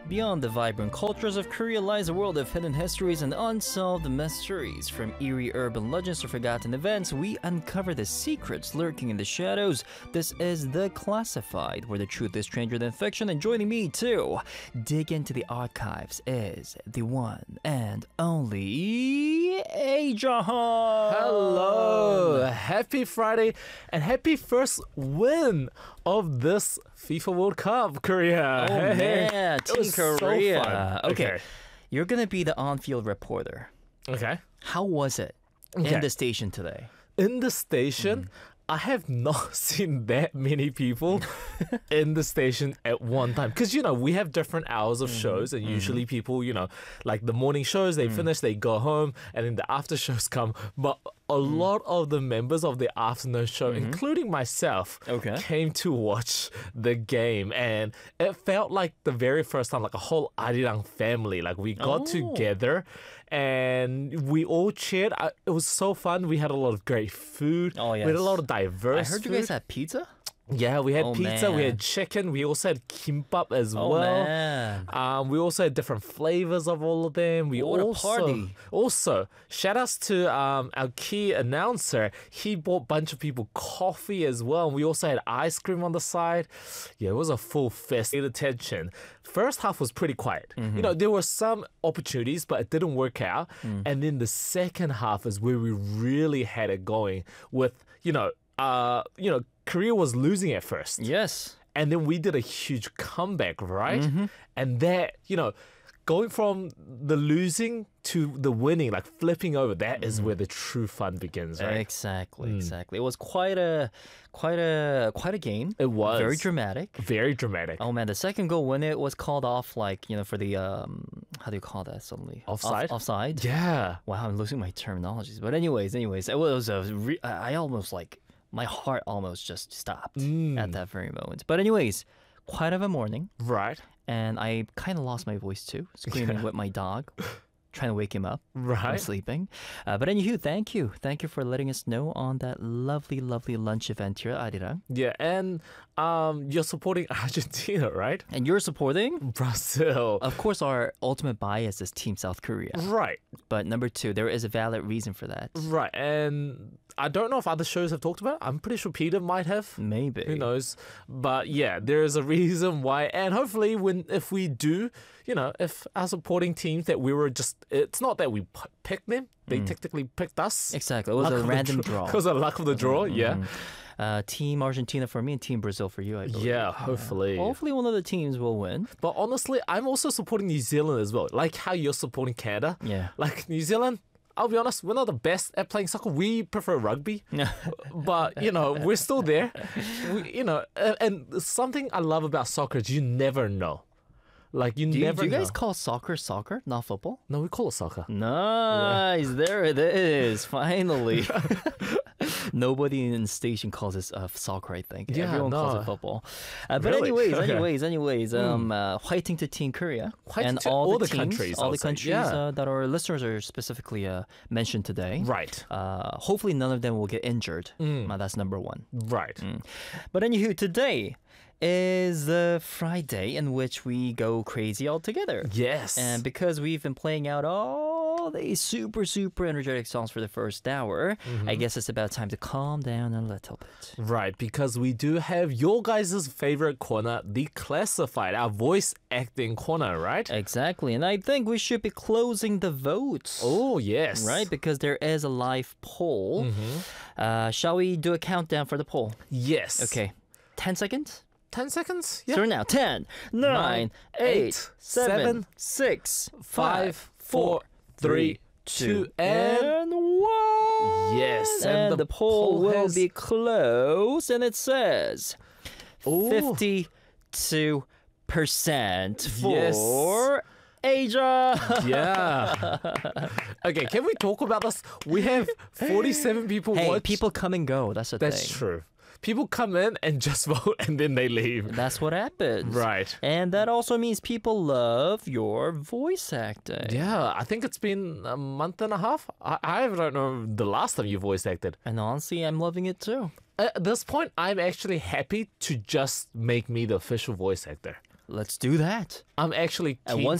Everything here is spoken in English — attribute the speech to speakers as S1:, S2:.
S1: Beyond the vibrant cultures of Korea lies a world of hidden histories and unsolved mysteries. From eerie urban legends to forgotten events, we uncover the secrets lurking in the shadows. This is The Classified, where the truth is stranger than fiction. And joining me to dig into the archives is the one and only Ajahan.
S2: Hello, happy Friday and happy first win of this FIFA World Cup, Korea.
S1: Oh man,
S2: it
S1: Team
S2: was
S1: Korea.
S2: so fun.
S1: Okay, you're gonna be the on-field reporter.
S2: Okay.
S1: How was it in
S2: Okay.
S1: the station today?
S2: In the station, I have not seen that many people in the station at one time. Because, we have different hours of shows, and usually people, like the morning shows, they finish, they go home, and then the after shows come. But a lot of the members of the afternoon show, including myself,
S1: Okay.
S2: came to watch the game. And it felt like the very first time, like a whole Arirang family. Like we got together and we all cheered. It was so fun. We had a lot of great food.
S1: Oh,
S2: We had a
S1: yes.
S2: lot of diverse
S1: I heard you
S2: food.
S1: guys had pizza.
S2: Yeah, we had
S1: Oh,
S2: pizza, we
S1: man.
S2: had chicken, we also had kimbap as
S1: Oh
S2: well.
S1: man.
S2: We also had different flavors of all of them. We
S1: What a
S2: also,
S1: party.
S2: Also, shout outs to our key announcer. He bought a bunch of people coffee as well. And we also had ice cream on the side. Yeah, it was a full fest. Paid attention. First half was pretty quiet. There were some opportunities, but it didn't work out. And then the second half is where we really had it going with, Korea was losing at first.
S1: Yes.
S2: And then we did a huge comeback, right? And that, going from the losing to the winning, like flipping over, that is where the true fun begins, right?
S1: Exactly. It was quite a game.
S2: It was.
S1: very dramatic.
S2: Very dramatic.
S1: Oh man, the second goal when it was called off, for the how do you call that suddenly?
S2: Offside?
S1: Offside.
S2: Yeah.
S1: Wow, I'm losing my terminologies. But anyways, it was I almost my heart almost just stopped at that very moment. But anyways, quite of a morning,
S2: Right.
S1: and I kind of lost my voice too, screaming with my dog, trying to wake him up from
S2: Right.
S1: sleeping. But anywho, thank you for letting us know on that lovely lunch event here at Arirang.
S2: Yeah. And you're supporting Argentina, right?
S1: And you're supporting,
S2: Brazil.
S1: of course, our ultimate bias is Team South Korea.
S2: Right.
S1: But number two, there is a valid reason for that.
S2: Right. And I don't know if other shows have talked about it. I'm pretty sure Peter might have.
S1: Maybe.
S2: Who knows? But yeah, there is a reason why. And hopefully, if we do, if our supporting teams that we were it's not that we picked them, they technically picked us.
S1: Exactly. It was
S2: Luck
S1: a
S2: of the
S1: random
S2: draw.
S1: draw.
S2: It was a luck of the draw, yeah.
S1: Team Argentina for me and Team Brazil for you, I believe.
S2: Yeah, hopefully.
S1: Hopefully one of the teams will win.
S2: But honestly, I'm also supporting New Zealand as well. Like how you're supporting Canada.
S1: Yeah.
S2: Like New Zealand, I'll be honest, we're not the best at playing soccer. We prefer rugby. But, we're still there. And something I love about soccer is you never know. Like, you
S1: Do
S2: never
S1: you guys
S2: know.
S1: call soccer, not football?
S2: No, we call it soccer.
S1: Nice. There it is. Finally. Nobody in the station calls it soccer, I think.
S2: Yeah,
S1: Everyone calls
S2: no.
S1: it football. But
S2: Really?
S1: anyways, fighting to Team Korea.
S2: Fighting
S1: and
S2: to
S1: all
S2: all
S1: the
S2: the
S1: teams,
S2: countries,
S1: all
S2: I
S1: the
S2: would say.
S1: countries
S2: Yeah.
S1: that our listeners are specifically mentioned today.
S2: Right.
S1: Hopefully none of them will get injured. That's number one.
S2: Right.
S1: But anywho, today is the Friday in which we go crazy all together.
S2: Yes.
S1: And because we've been playing out all these super energetic songs for the first hour, I guess it's about time to calm down a little bit.
S2: Right, because we do have your guys' favorite corner, The Classified, our voice acting corner, right?
S1: Exactly. And I think we should be closing the votes.
S2: Oh, yes.
S1: Right, because there is a live poll. Shall we do a countdown for the poll?
S2: Yes.
S1: Okay. 10 seconds?
S2: 10 seconds? Yeah.
S1: So now 10, 9, 8, 7, 6, 5, 4, 3, 2, and 1.
S2: Yes,
S1: And
S2: and
S1: the poll will
S2: has-
S1: be closed, and it says
S2: Ooh.
S1: 52% for
S2: Yes.
S1: Asia.
S2: Yeah. Okay, can we talk about this? We have 47 people
S1: Hey,
S2: watch.
S1: people come and go. That's the
S2: That's
S1: thing.
S2: true. People come in and just vote and then they leave.
S1: That's what happens.
S2: Right.
S1: And that also means people love your voice acting.
S2: Yeah, I think it's been a month and a half. I don't know the last time you voice acted.
S1: And honestly, I'm loving it too.
S2: At this point, I'm actually happy to just make me the official voice actor.
S1: Let's do that.
S2: I'm actually
S1: And
S2: keen
S1: once